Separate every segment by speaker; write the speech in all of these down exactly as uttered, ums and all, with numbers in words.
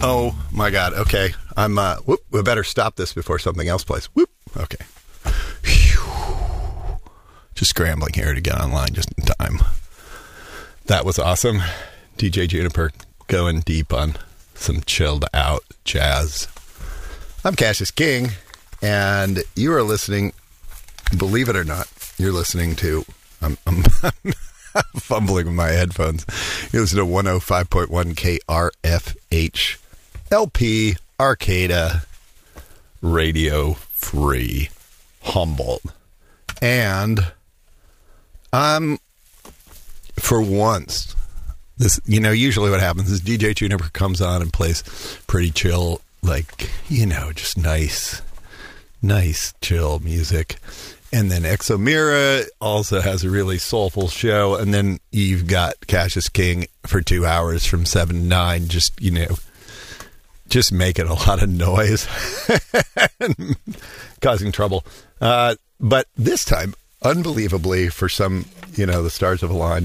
Speaker 1: Oh my God. Okay. I'm, uh, whoop, we better stop this before something else plays. Whoop. Okay. Whew. Just scrambling here to get online just in time. That was awesome. D J Juniper going deep on some chilled out jazz. I'm Cassius King, and you are listening, believe it or not, you're listening to, I'm, I'm, I'm fumbling with my headphones. You listen to one oh five point one K R F H L P Arcata Radio Free Humboldt. And I'm, for once, this, you know, usually what happens is D J Juniper comes on and plays pretty chill, like, you know, just nice, nice, chill music. And then Exomira also has a really soulful show. And then you've got Cassius King for two hours from seven to nine, just, you know, just making a lot of noise and causing trouble. Uh, but this time, unbelievably, for some, you know, the stars have aligned.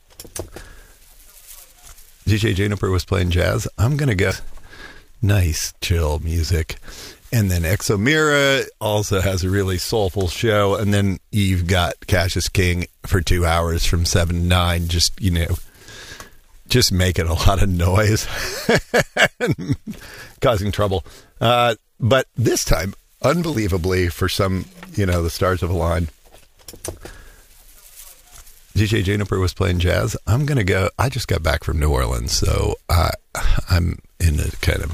Speaker 1: D J Juniper was playing jazz. I'm going to go nice, chill music. And then Exomira also has a really soulful show. And then you've got Cassius King for two hours from seven to nine, just, you know, just making a lot of noise and causing trouble. Uh, but this time, unbelievably, for some, you know, the stars have aligned. D J Juniper was playing jazz. I'm going to go. I just got back from New Orleans, so I, I'm in a kind of